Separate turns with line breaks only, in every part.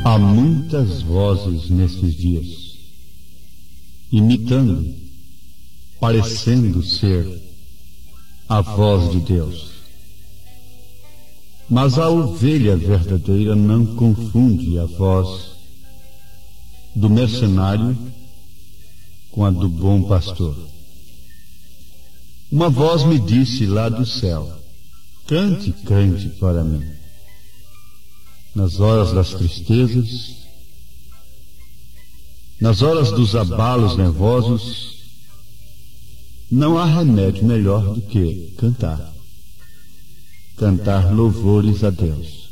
Há muitas vozes nesses dias, imitando, parecendo ser a voz de Deus. Mas a ovelha verdadeira não confunde a voz do mercenário com a do bom pastor. Uma voz me disse lá do céu: cante, cante para mim. Nas horas das tristezas, nas horas dos abalos nervosos, não há remédio melhor do que cantar. Cantar louvores a Deus.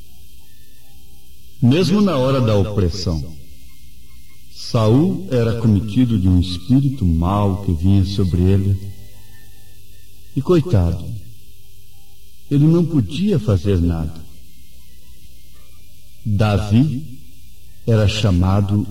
Mesmo na hora da opressão, Saul era cometido de um espírito mau que vinha sobre ele. E coitado, ele não podia fazer nada. Davi era chamado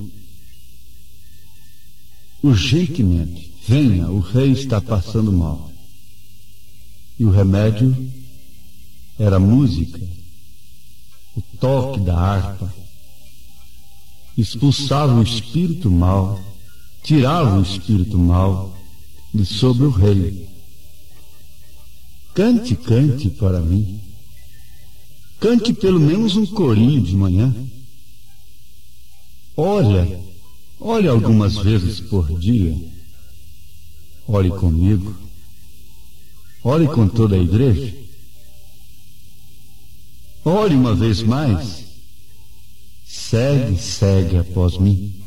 urgentemente: venha, o rei está passando mal. E o remédio era a música, o toque da harpa. Expulsava o espírito mau, tirava o espírito mau de sobre o rei. Cante, cante para mim. Cante pelo menos um corinho de manhã. Ore algumas vezes por dia. Ore comigo. Ore com toda a igreja. Ore uma vez mais. Segue após mim.